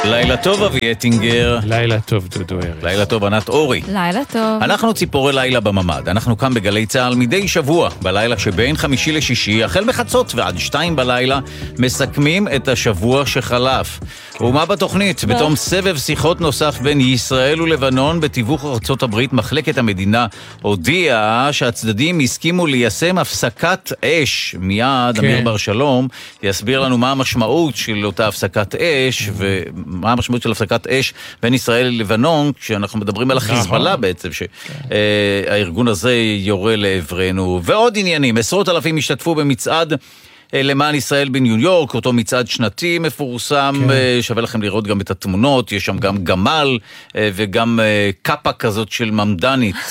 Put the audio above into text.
לילה טוב אבי אטינגר. לילה טוב דודו ארץ. לילה טוב ענת אורי. לילה טוב. אנחנו ציפורי לילה בממד. אנחנו כאן בגלי צהל מדי שבוע, בלילה שבין חמישי לשישי, החל מחצות ועד 2 בלילה, מסכמים את השבוע שחלף. ומה בתוכנית? בתום סבב שיחות נוסף בין ישראל ולבנון, בתיווך ארצות הברית, מחלקת המדינה הודיעה שהצדדים הסכימו ליישם הפסקת אש. מיד אמיר בר שלום יסביר לנו מה המשמעות של אותה הפסקת אש, ומה המשמעות של הפסקת אש בין ישראל ללבנון, כשאנחנו מדברים על החיזבאללה בעצם, שהארגון הזה יורה לעברנו. ועוד עניינים, 10,000 השתתפו במצעד למען ישראל בניו יורק, אותו מצעד שנתי מפורסם, שווה לכם לראות גם את התמונות, יש שם גם גמל וגם קאפה כזאת של ממדנית,